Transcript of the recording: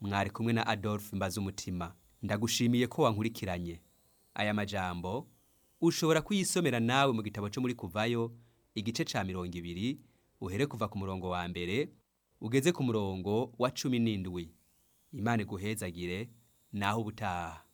mwari kumwe na Adolphe Mbazumutima. Ndagushimiye ko wankurikiranye. Aya majambo ushobora kuyisomera nawe mu gitabo cyo muri Kuvayo igice ca 20 uhere kuva ku murongo wa mbere ugeze ku murongo wa 17. Imana iguhezagire naho ubutaha.